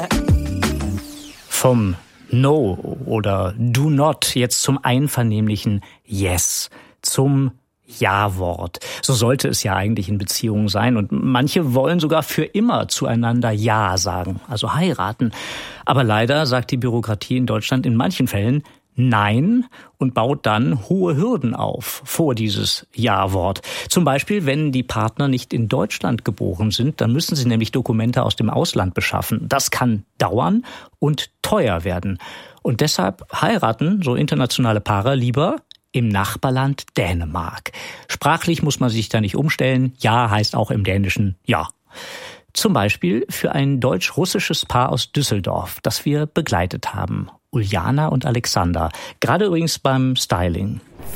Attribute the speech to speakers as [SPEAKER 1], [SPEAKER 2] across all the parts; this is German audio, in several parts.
[SPEAKER 1] Vom No oder Do Not jetzt zum einvernehmlichen Yes, zum Ja-Wort. So sollte es ja eigentlich in Beziehungen sein. Und manche wollen sogar für immer zueinander Ja sagen, also heiraten. Aber leider sagt die Bürokratie in Deutschland in manchen Fällen Nein und baut dann hohe Hürden auf vor dieses Ja-Wort. Zum Beispiel, wenn die Partner nicht in Deutschland geboren sind, dann müssen sie nämlich Dokumente aus dem Ausland beschaffen. Das kann dauern und teuer werden. Und deshalb heiraten so internationale Paare lieber im Nachbarland Dänemark. Sprachlich muss man sich da nicht umstellen. Ja heißt auch im Dänischen Ja. Zum Beispiel für ein deutsch-russisches Paar aus Düsseldorf, das wir begleitet haben. Uljana und Alexander. Gerade übrigens beim Styling.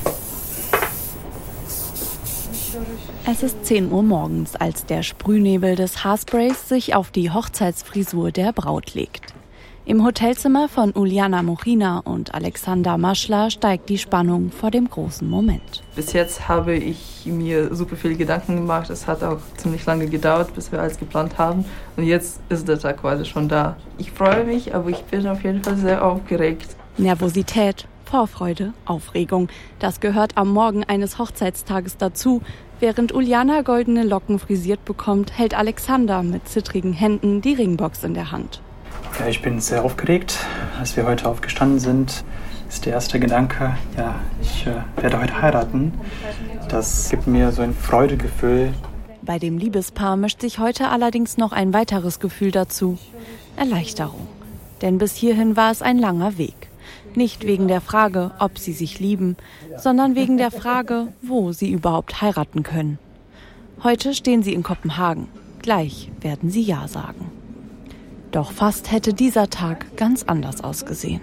[SPEAKER 2] Es ist 10 Uhr morgens, als der Sprühnebel des Haarsprays sich auf die Hochzeitsfrisur der Braut legt. Im Hotelzimmer von Uljana Mochina und Alexander Maschler steigt die Spannung vor dem großen Moment.
[SPEAKER 3] Bis jetzt habe ich mir super viele Gedanken gemacht. Es hat auch ziemlich lange gedauert, bis wir alles geplant haben. Und jetzt ist der Tag quasi schon da. Ich freue mich, aber ich bin auf jeden Fall sehr aufgeregt.
[SPEAKER 2] Nervosität, Vorfreude, Aufregung. Das gehört am Morgen eines Hochzeitstages dazu. Während Uljana goldene Locken frisiert bekommt, hält Alexander mit zittrigen Händen die Ringbox in der Hand.
[SPEAKER 4] Ja, ich bin sehr aufgeregt. Als wir heute aufgestanden sind, ist der erste Gedanke, ja, ich werde heute heiraten. Das gibt mir so ein Freudegefühl.
[SPEAKER 2] Bei dem Liebespaar mischt sich heute allerdings noch ein weiteres Gefühl dazu. Erleichterung. Denn bis hierhin war es ein langer Weg. Nicht wegen der Frage, ob sie sich lieben, sondern wegen der Frage, wo sie überhaupt heiraten können. Heute stehen sie in Kopenhagen. Gleich werden sie Ja sagen. Doch fast hätte dieser Tag ganz anders ausgesehen.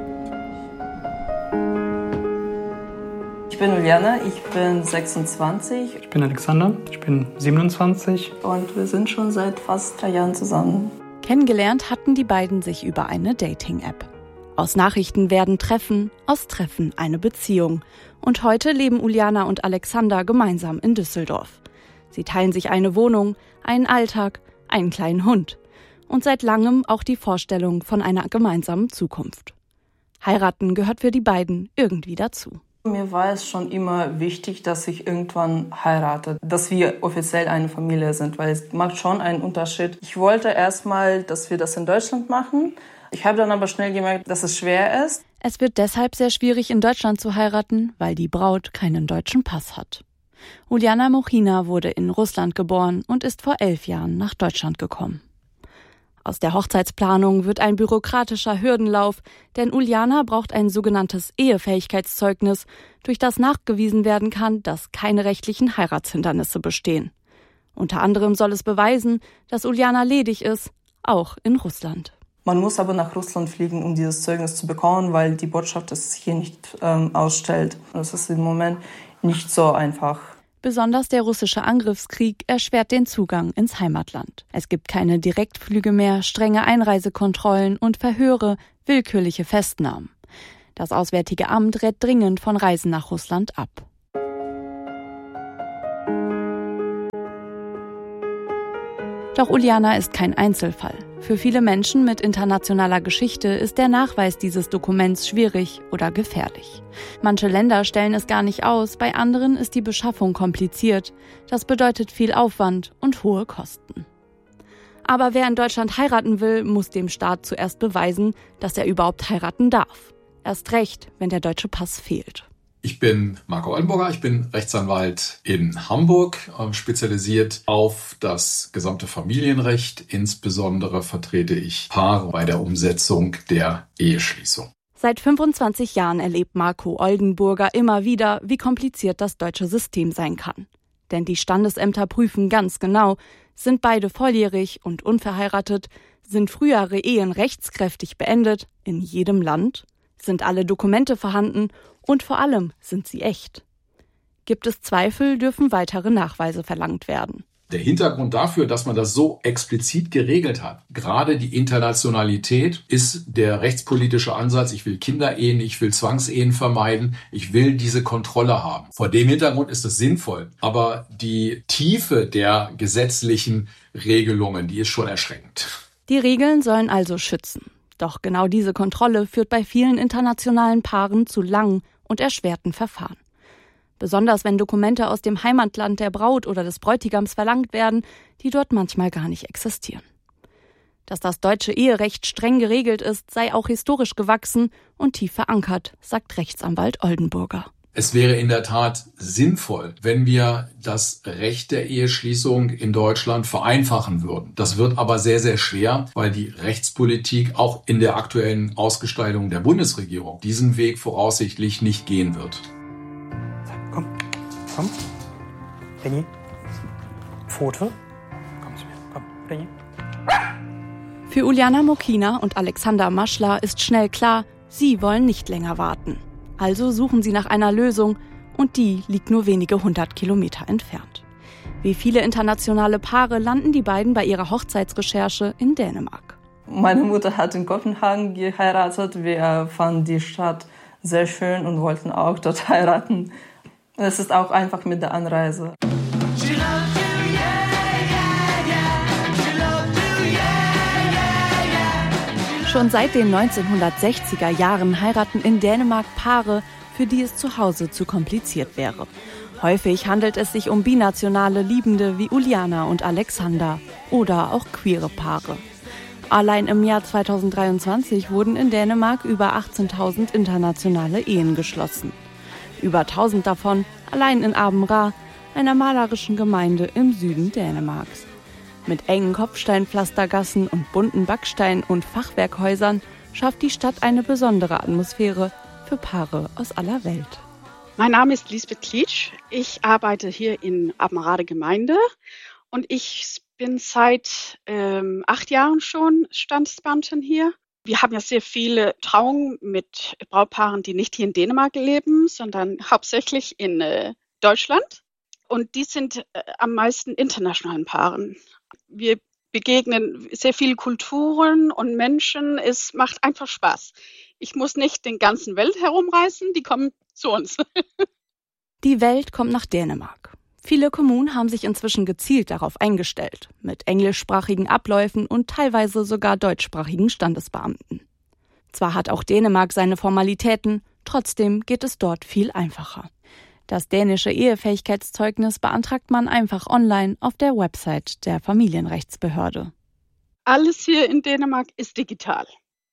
[SPEAKER 3] Ich bin Uljana, ich bin 26.
[SPEAKER 4] Ich bin Alexander, ich bin 27.
[SPEAKER 3] Und wir sind schon seit fast 3 Jahren zusammen.
[SPEAKER 2] Kennengelernt hatten die beiden sich über eine Dating-App. Aus Nachrichten werden Treffen, aus Treffen eine Beziehung. Und heute leben Uljana und Alexander gemeinsam in Düsseldorf. Sie teilen sich eine Wohnung, einen Alltag, einen kleinen Hund. Und seit langem auch die Vorstellung von einer gemeinsamen Zukunft. Heiraten gehört für die beiden irgendwie dazu.
[SPEAKER 3] Mir war es schon immer wichtig, dass ich irgendwann heirate, dass wir offiziell eine Familie sind, weil es macht schon einen Unterschied. Ich wollte erstmal, dass wir das in Deutschland machen. Ich habe dann aber schnell gemerkt, dass es schwer ist.
[SPEAKER 2] Es wird deshalb sehr schwierig, in Deutschland zu heiraten, weil die Braut keinen deutschen Pass hat. Uljana Mochina wurde in Russland geboren und ist vor 11 Jahren nach Deutschland gekommen. Aus der Hochzeitsplanung wird ein bürokratischer Hürdenlauf, denn Uljana braucht ein sogenanntes Ehefähigkeitszeugnis, durch das nachgewiesen werden kann, dass keine rechtlichen Heiratshindernisse bestehen. Unter anderem soll es beweisen, dass Uljana ledig ist, auch in Russland.
[SPEAKER 3] Man muss aber nach Russland fliegen, um dieses Zeugnis zu bekommen, weil die Botschaft es hier nicht ausstellt. Das ist im Moment nicht so einfach.
[SPEAKER 2] Besonders der russische Angriffskrieg erschwert den Zugang ins Heimatland. Es gibt keine Direktflüge mehr, strenge Einreisekontrollen und Verhöre, willkürliche Festnahmen. Das Auswärtige Amt rät dringend von Reisen nach Russland ab. Doch Uljana ist kein Einzelfall. Für viele Menschen mit internationaler Geschichte ist der Nachweis dieses Dokuments schwierig oder gefährlich. Manche Länder stellen es gar nicht aus, bei anderen ist die Beschaffung kompliziert. Das bedeutet viel Aufwand und hohe Kosten. Aber wer in Deutschland heiraten will, muss dem Staat zuerst beweisen, dass er überhaupt heiraten darf. Erst recht, wenn der deutsche Pass fehlt.
[SPEAKER 5] Ich bin Marco Oldenburger, ich bin Rechtsanwalt in Hamburg, spezialisiert auf das gesamte Familienrecht. Insbesondere vertrete ich Paare bei der Umsetzung der Eheschließung.
[SPEAKER 2] Seit 25 Jahren erlebt Marco Oldenburger immer wieder, wie kompliziert das deutsche System sein kann. Denn die Standesämter prüfen ganz genau, sind beide volljährig und unverheiratet, sind frühere Ehen rechtskräftig beendet in jedem Land, sind alle Dokumente vorhanden und vor allem sind sie echt. Gibt es Zweifel, dürfen weitere Nachweise verlangt werden.
[SPEAKER 5] Der Hintergrund dafür, dass man das so explizit geregelt hat, gerade die Internationalität, ist der rechtspolitische Ansatz, ich will Kinderehen, ich will Zwangsehen vermeiden, ich will diese Kontrolle haben. Vor dem Hintergrund ist es sinnvoll, aber die Tiefe der gesetzlichen Regelungen, die ist schon erschreckend.
[SPEAKER 2] Die Regeln sollen also schützen. Doch genau diese Kontrolle führt bei vielen internationalen Paaren zu langen und erschwerten Verfahren. Besonders wenn Dokumente aus dem Heimatland der Braut oder des Bräutigams verlangt werden, die dort manchmal gar nicht existieren. Dass das deutsche Eherecht streng geregelt ist, sei auch historisch gewachsen und tief verankert, sagt Rechtsanwalt Oldenburger.
[SPEAKER 5] Es wäre in der Tat sinnvoll, wenn wir das Recht der Eheschließung in Deutschland vereinfachen würden. Das wird aber sehr, sehr schwer, weil die Rechtspolitik auch in der aktuellen Ausgestaltung der Bundesregierung diesen Weg voraussichtlich nicht gehen wird.
[SPEAKER 4] Komm. Benni. Foto. Komm zu mir. Komm, Benni.
[SPEAKER 2] Für Uljana Mochina und Alexander Maschler ist schnell klar, sie wollen nicht länger warten. Also suchen sie nach einer Lösung und die liegt nur wenige 100 Kilometer entfernt. Wie viele internationale Paare landen die beiden bei ihrer Hochzeitsrecherche in Dänemark.
[SPEAKER 3] Meine Mutter hat in Kopenhagen geheiratet. Wir fanden die Stadt sehr schön und wollten auch dort heiraten. Es ist auch einfach mit der Anreise.
[SPEAKER 2] Schon seit den 1960er Jahren heiraten in Dänemark Paare, für die es zu Hause zu kompliziert wäre. Häufig handelt es sich um binationale Liebende wie Uljana und Alexander oder auch queere Paare. Allein im Jahr 2023 wurden in Dänemark über 18.000 internationale Ehen geschlossen. Über 1.000 davon allein in Abenraa, einer malerischen Gemeinde im Süden Dänemarks. Mit engen Kopfsteinpflastergassen und bunten Backstein- und Fachwerkhäusern schafft die Stadt eine besondere Atmosphäre für Paare aus aller Welt.
[SPEAKER 6] Mein Name ist Lisbeth Klitsch. Ich arbeite hier in Abenraa Gemeinde und ich bin seit 8 Jahren schon Standesbeamtin hier. Wir haben ja sehr viele Trauungen mit Brautpaaren, die nicht hier in Dänemark leben, sondern hauptsächlich in Deutschland. Und die sind am meisten internationalen Paaren. Wir begegnen sehr viele Kulturen und Menschen. Es macht einfach Spaß. Ich muss nicht den ganzen Welt herumreisen, die kommen zu uns.
[SPEAKER 2] Die Welt kommt nach Dänemark. Viele Kommunen haben sich inzwischen gezielt darauf eingestellt, mit englischsprachigen Abläufen und teilweise sogar deutschsprachigen Standesbeamten. Zwar hat auch Dänemark seine Formalitäten, trotzdem geht es dort viel einfacher. Das dänische Ehefähigkeitszeugnis beantragt man einfach online auf der Website der Familienrechtsbehörde.
[SPEAKER 6] Alles hier in Dänemark ist digital.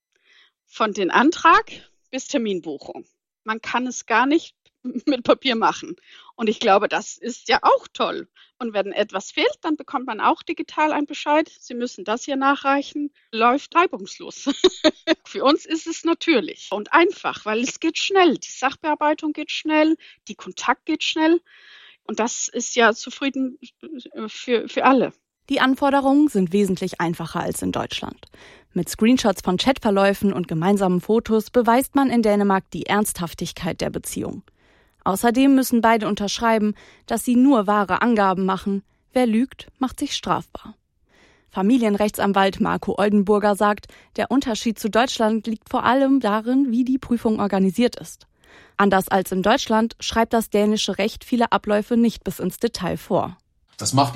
[SPEAKER 6] Von den Antrag bis Terminbuchung. Man kann es gar nicht mit Papier machen. Und ich glaube, das ist ja auch toll. Und wenn etwas fehlt, dann bekommt man auch digital einen Bescheid. Sie müssen das hier nachreichen. Läuft reibungslos. Für uns ist es natürlich und einfach, weil es geht schnell. Die Sachbearbeitung geht schnell, die Kontakt geht schnell. Und das ist ja zufrieden für alle.
[SPEAKER 2] Die Anforderungen sind wesentlich einfacher als in Deutschland. Mit Screenshots von Chatverläufen und gemeinsamen Fotos beweist man in Dänemark die Ernsthaftigkeit der Beziehung. Außerdem müssen beide unterschreiben, dass sie nur wahre Angaben machen. Wer lügt, macht sich strafbar. Familienrechtsanwalt Marco Oldenburger sagt, der Unterschied zu Deutschland liegt vor allem darin, wie die Prüfung organisiert ist. Anders als in Deutschland schreibt das dänische Recht viele Abläufe nicht bis ins Detail vor.
[SPEAKER 5] Das macht